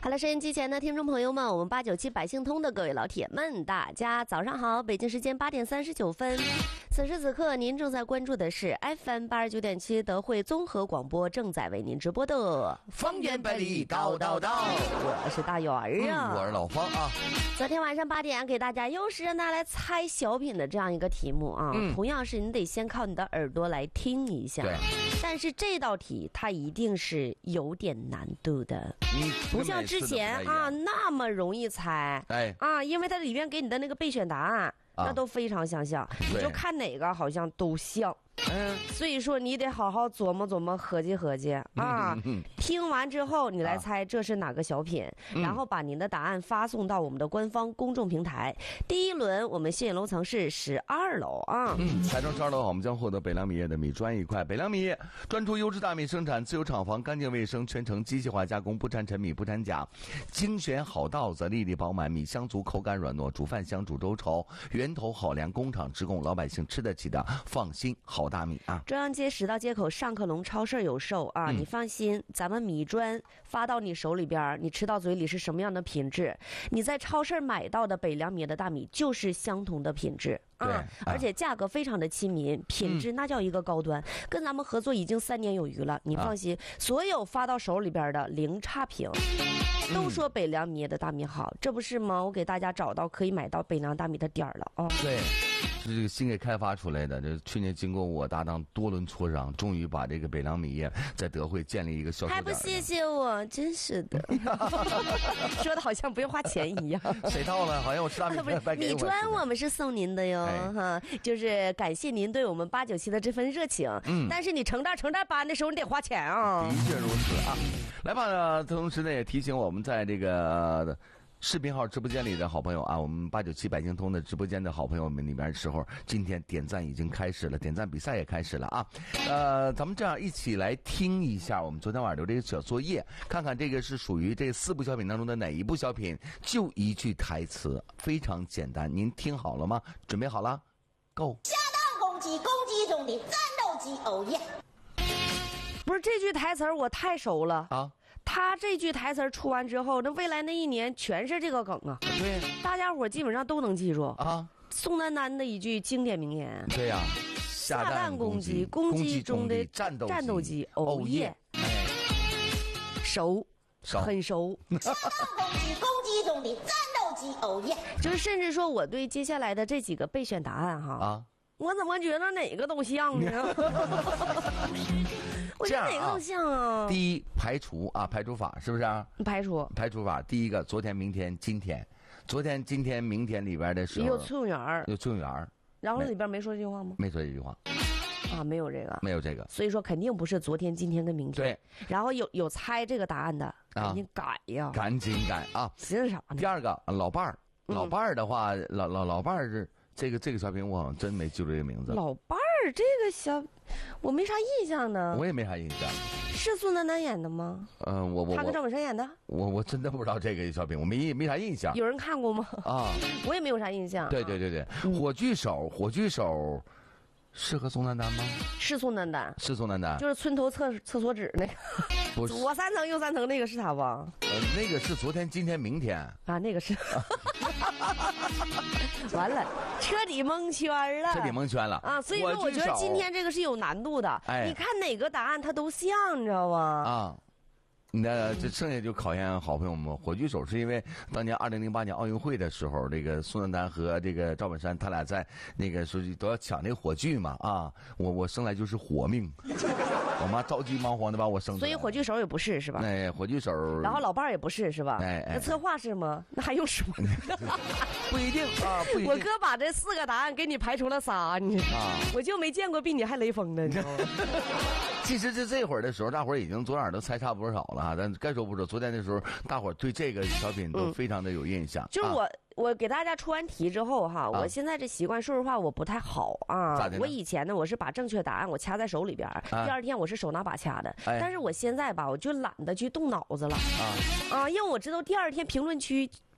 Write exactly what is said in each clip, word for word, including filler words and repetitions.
好了，收音机前的听众朋友们，我们八九七百姓通的各位老铁们，大家早上好！北京时间八点三十九分，此时此刻您正在关注的是 F M 八十九点七德惠综合广播正在为您直播的方圆百里叨叨叨， 我是大圆儿啊、 嗯，我是老方啊。 昨天晚上八点给大家又是拿来猜小品的这样一个题目啊，嗯、同样是你得先靠你的耳朵来听一下。对。但是这道题它一定是有点难度的， 嗯、 不像之前啊那么容易猜。哎啊，因为它里面给你的那个备选答案，啊、那都非常相像，你就看哪个好像都像。嗯，所以说你得好好琢磨琢磨，合计合计啊。嗯嗯、听完之后，你来猜这是哪个小品，啊、然后把您的答案发送到我们的官方公众平台。第一轮我们信业楼层是十二楼啊。 嗯，猜中十二楼，我们将获得北良米业的米砖一块。北良米业专注优质大米生产，自有厂房，干净卫生，全程机械化加工，不掺陈米，不掺钾，精选好稻子，粒粒饱满，米香足，口感软糯，煮饭香，煮粥稠，源头好粮，工厂直供，老百姓吃得起的，放心好大米啊！ 中央街十道街口上客隆超市有售啊，嗯、你放心，咱们米砖发到你手里边，你吃到嘴里是什么样的品质？你在超市买到的北良米的大米就是相同的品质。 对、 啊，而且价格非常的亲民，品质那叫一个高端。嗯、跟咱们合作已经三年有余了，你放心，啊、所有发到手里边的零差评。都说北良米的大米好，这不是吗？我给大家找到可以买到北良大米的点儿了啊！ 对，是这个新给开发出来的。这去年经过我搭档多轮磋商，终于把这个北良米业在德惠建立一个销售点。 还不谢谢我，真是的，说的好像不用花钱一样。 谁到了？好像我吃大米白给我。 米砖我们是送您的哟， 哎、 哈，就是感谢您对我们八九七的这份热情。嗯，但是你成袋成袋搬的时候，你得花钱啊。 的确如此啊。来吧，同时呢也提醒我们在这个视频号直播间里的好朋友啊，我们八九七百姓通的直播间的好朋友们里面的时候，今天点赞已经开始了，点赞比赛也开始了啊。呃，咱们这样一起来听一下我们昨天晚上留这个小作业，看看这个是属于这四部小品当中的哪一部小品，就一句台词，非常简单，您听好了吗？准备好了 ，Go。 下蛋公鸡，公鸡中的战斗机，哦耶！ 不是这句台词我太熟了啊！他这句台词出完之后，那未来那一年全是这个梗啊！ 对， 大家伙基本上都能记住啊。 宋丹丹的一句经典名言。 对呀、啊， 下蛋公鸡，公鸡中的战斗战斗机，哦耶！熟，很熟。 下蛋公鸡，公鸡中的战斗机，哦耶！ 就是甚至说我对接下来的这几个备选答案哈啊。我怎么觉得哪个都像呢？我觉得哪个都像啊。 第一，排除啊，排除法是不是啊？ 排除， 排除法。第一个，昨天、明天、今天，昨天、今天、明天里边的时候有崔永元， 有崔永元， 然后里边没说这句话吗？ 没说这句话。 啊，没有这个， 没有这个， 所以说肯定不是昨天、今天跟明天。 对， 然后有有猜这个答案的，赶紧改呀， 啊、赶紧改啊！ 是啥呢？ 第二个，老伴儿，老伴儿的话，嗯、老老老伴儿是。这个这个小品我好像真没记住这个名字。 老伴儿这个小，我没啥印象呢。 我也没啥印象。 是宋丹丹演的吗？ 嗯、呃，我我他跟赵本山演的。 我我真的不知道这个小品，我没没啥印象。 有人看过吗？ 啊， 我也没有啥印象。 对对对对，嗯、火炬手，火炬手。适合宋丹丹吗？ 是宋丹丹， 是宋丹丹， 就是村头厕厕所纸那个， 不是左三层右三层那个是他吧？ 呃，那个是昨天、今天、明天啊，那个是。完了，彻底蒙圈了， 彻底蒙圈了啊！所以说，我觉得今天这个是有难度的。哎，你看哪个答案它都像，你知道吗？ 啊。那这剩下就考验好朋友们。火炬手是因为当年二零零八年奥运会的时候，这个宋丹丹和这个赵本山他俩在那个说都要抢那个火炬嘛啊！我我生来就是火命，我妈着急忙慌的把我生出来。 所以火炬手也不是是吧？ 哎，火炬手。 然后老伴儿也不是是吧？ 哎哎， 那策划是吗？那还用说？ 不一定啊，不一定。 我哥把这四个答案给你排除了仨，你啊，我就没见过比你还雷锋的，你知道吗？ 其实这这会儿的时候，大伙儿已经昨晚都猜差不少了哈。但该说不说，昨天的时候，大伙儿对这个小品都非常的有印象。 嗯、就是我、啊、我给大家出完题之后哈，啊、我现在这习惯，说实话我不太好啊。 咋的呢？ 我以前呢，我是把正确答案我掐在手里边，啊、第二天我是手拿把掐的。哎、但是我现在吧，我就懒得去动脑子了啊啊，因为我知道第二天评论区。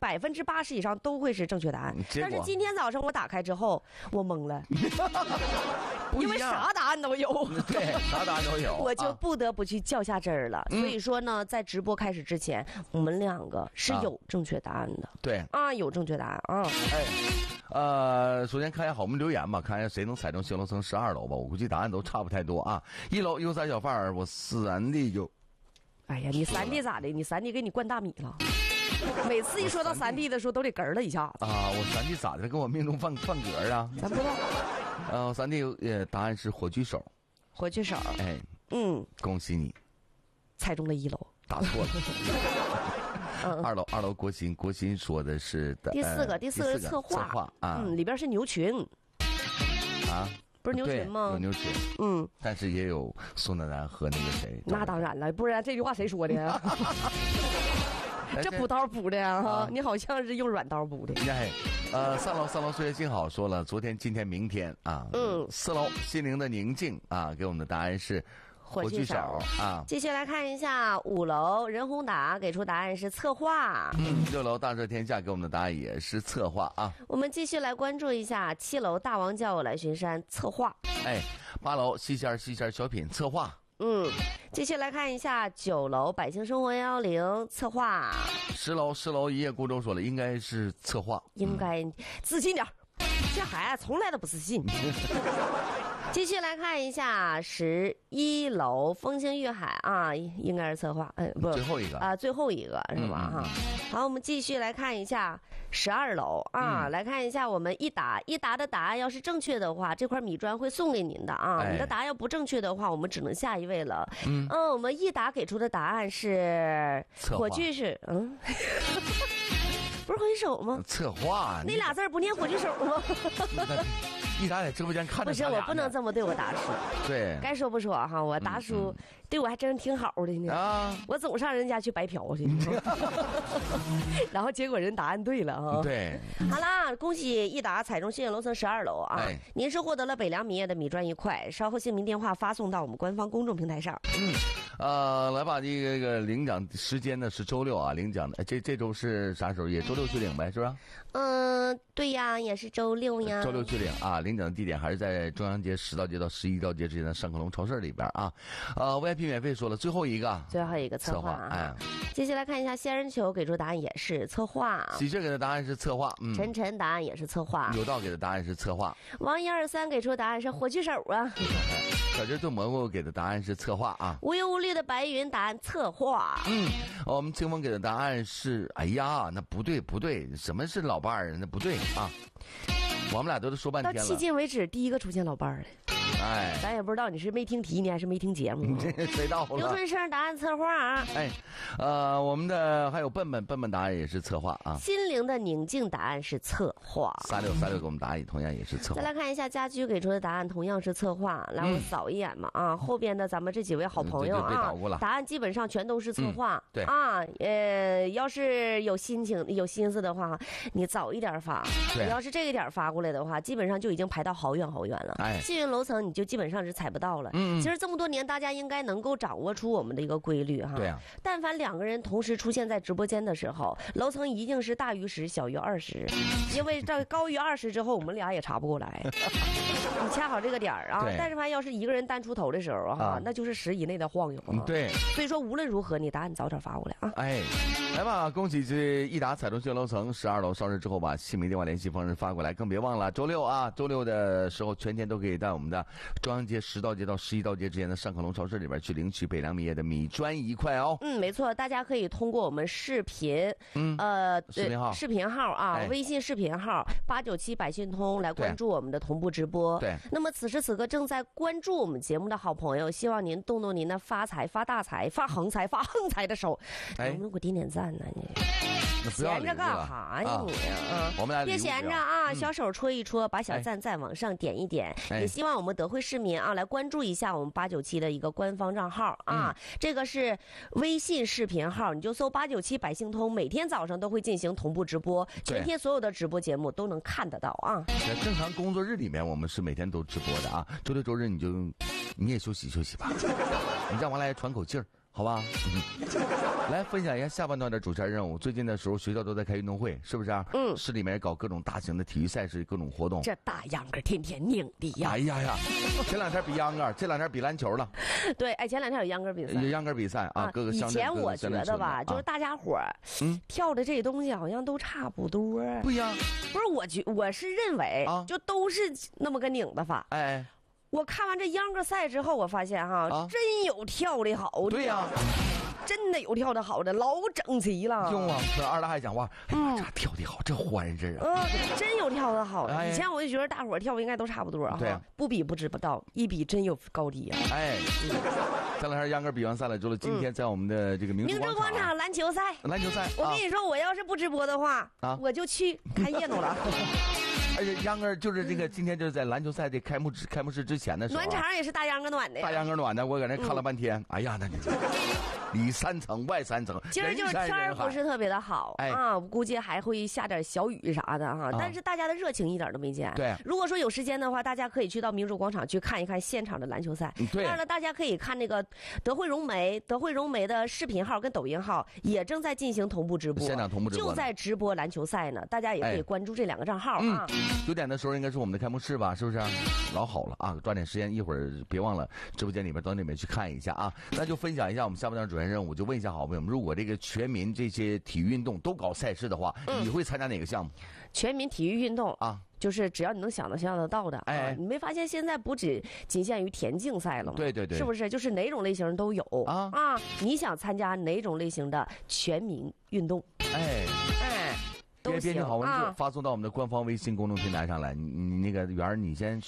百分之八十以上都会是正确答案。但是今天早上我打开之后，我懵了，因为啥答案都有。 对，啥答案都有， 我就不得不去较下真儿了。啊、所以说呢，在直播开始之前，我们两个是有正确答案的。 啊对啊，有正确答案啊。 哎，呃，首先看一下好们留言吧，看一下谁能踩中新楼层十二楼吧。我估计答案都差不太多啊。一楼有三小贩儿，我三弟就。 哎呀，你三弟咋的？你三弟给你灌大米了。每次一说到三弟的时候，都得嗝了一下子啊！我三弟咋的？跟我命中犯犯嗝啊？ 咱不知道。 呃，三弟呃，答案是火炬手。 火炬手。 哎， 嗯， 恭喜你， 踩中了一楼。 答错了。嗯、二楼，二楼国新，国新说的是第四个，第四个是策划， 策划啊， 嗯，里边是牛群。 啊。 不是牛群吗？ 有牛群， 嗯， 但是也有宋丹丹和那个谁。 那当然了，不然这句话谁说的呀？这补刀补的呀、啊！你好像是用软刀补的。 哎，呃，三楼，三楼岁月静好说了，昨天、今天、明天啊。嗯。四楼心灵的宁静啊，给我们的答案是。 火炬手啊！继续来看一下五楼任宏达给出答案是策划。 嗯，六楼大热天下给我们的答案也是策划啊。 我们继续来关注一下七楼大王叫我来巡山策划。 哎，八楼西仙西仙小品策划。 嗯，继续来看一下九楼百姓生活幺幺零策划。 十楼十楼一叶孤舟说了，应该是策划。 应该、嗯、自信点，这孩子从来都不自信。继续来看一下十一楼风清玉海啊，应该是策划，嗯，不， 最后一个啊，最后一个是吧？哈、嗯嗯，好，我们继续来看一下十二楼啊、嗯，来看一下我们一答一答的答案要是正确的话，这块米砖会送给您的啊。哎、你的答案要不正确的话，我们只能下一位了。嗯，嗯我们一答给出的答案是火炬是嗯。不是火炬手吗？ 策划那俩字不念火炬手吗？ 一达在直播间看着不是，我不能这么对我达叔。 对， 该说不说哈，我达叔、嗯嗯、对我还真挺好的呢。啊，我总上人家去白嫖去，然后结果人答案对了哈。 对， 好啦，恭喜一达踩中信远楼层十二楼啊！哎、您是获得了北凉米业的米砖一块，稍后姓名电话发送到我们官方公众平台上。 嗯，呃，来吧，这个这个领奖时间呢是周六啊，领奖的这这周是啥时候？也周六去领呗，是吧？ 嗯，对呀，也是周六呀。 周六去领啊，领奖的地点还是在中央街十道街到十一道街之间的上客隆超市里边啊。呃 ，V I P 免费说了，最后一个， 最后一个策划。哎，接下来看一下仙人球给出答案也是策划， 喜鹊给的答案是策划， 嗯，晨晨答案也是策划， 有道给的答案是策划， 王一二三给出答案是火炬手啊。 小鸡炖蘑菇给的答案是策划啊， 无忧无虑的白云答案策划。 嗯，我们清风给的答案是，哎呀，那不对不对，什么是老伴儿？那不对啊，我们俩都是说半天了。 到迄今为止，第一个出现老伴儿的。哎，咱也不知道你是没听题呢，还是没听节目。 谁到了？ 刘春生答案策划啊。 哎，呃，我们的还有笨笨笨笨答案也是策划啊。 心灵的宁静答案是策划。 三六三六给我们答案同样也是策划。 再来看一下家居给出的答案同样是策划，来我扫一眼嘛啊，后边的咱们这几位好朋友啊，答案基本上全都是策划。 嗯、对啊，呃，要是有心情有心思的话，你早一点发。你要是这个点发过来的话，基本上就已经排到好远好远了。哎，幸运楼层你就基本上是踩不到了。嗯，其实这么多年，大家应该能够掌握出我们的一个规律哈。 对啊。 但凡两个人同时出现在直播间的时候，楼层一定是大于十，小于二十，因为这高于二十之后，我们俩也查不过来。你掐好这个点儿啊。但是凡要是一个人单出头的时候哈、啊，那就是十以内的晃悠。 对。 所以说无论如何，你答案早点发过来啊。 哎，来吧，恭喜这一达踩中幸运楼层十二楼上市之后，把姓名、电话、联系方式发过来，更别忘了周六啊，周六的时候全天都可以在我们的中央街十道街到十一道街之间的上客隆超市里边去领取北凉米业的米砖一块哦。 嗯，没错，大家可以通过我们视频，嗯，呃， 视频号， 视频号啊，哎、微信视频号八九七百信通来关注我们的同步直播。 对。 那么此时此刻正在关注我们节目的好朋友，希望您动动您的发财、发大财、发横财、发横财的手，哎、能不能给我点点赞呢？你。闲着干哈呀你啊！ 我们俩别闲着啊， 嗯、 小手戳一戳，把小赞再往上点一点。哎、也希望我们德惠市民啊来关注一下我们八九七的一个官方账号啊，嗯、这个是微信视频号，你就搜八九七百姓通，每天早上都会进行同步直播，全天所有的直播节目都能看得到啊。 在正常工作日里面，我们是每天都直播的啊，周六周日你就你也休息休息吧，你让王来喘口气儿，好吧？嗯来分享一下下半段的主持人任务。最近的时候，学校都在开运动会，是不是啊？嗯。市里面搞各种大型的体育赛事，各种活动。 这大秧歌天天拧的呀！ 哎呀呀，前两天比秧歌，这两天比篮球了。 对，哎，前两天有秧歌比赛。 有秧歌比赛啊，各个乡镇。 以前我觉得吧，就是大家伙儿，嗯，跳的这些东西好像都差不多。 不一样。 不是，我觉我是认为，就都是那么个拧的法。 哎。 我看完这秧歌赛之后，我发现哈，啊、真有跳的好的。 对呀、啊， 真的有跳的好的，老整齐了。 用啊，跟二大还讲话，嗯，这跳的好，这欢实啊。 呃，真有跳的好的。哎、以前我就觉得大伙儿跳应该都差不多啊。 对、啊， 不比不知不道，一比真有高低啊。 哎，前两天秧歌比完赛了之后，今天在我们的这个明珠广场篮球赛， 篮球赛， 我跟你说，我要是不直播的话，啊，我就去看热闹了。 而且秧歌就是这个，今天就是在篮球赛的开幕开幕式之前的时候， 暖场也是大秧歌暖的， 大秧歌暖的，我搁那看了半天，嗯、哎呀，那里三层外三层， 今儿就是天儿不是特别的好，哎、啊，估计还会下点小雨啥的哈，啊、但是大家的热情一点都没减。 对， 如果说有时间的话，大家可以去到民主广场去看一看现场的篮球赛。 对， 当然了，大家可以看那个德惠融媒，德惠融媒的视频号跟抖音号也正在进行同步直播， 现场同步直播， 就在直播篮球赛呢，大家也可以关注这两个账号啊。 九、嗯、点的时候应该是我们的开幕式吧，是不是？老好了啊，抓紧时间，一会儿别忘了直播间里边到那边去看一下啊。那就分享一下我们下半段主持人任务，就问一下好朋友们，如果这个全民这些体育运动都搞赛事的话，嗯、你会参加哪个项目？ 全民体育运动啊，就是只要你能想得想得到的，哎、啊，你没发现现在不只仅限于田径赛了吗？ 对对对， 是不是？就是哪种类型都有啊啊！你想参加哪种类型的全民运动？ 哎哎，编编辑好文字、啊、发送到我们的官方微信公众平台上来。你你那个圆儿，你先。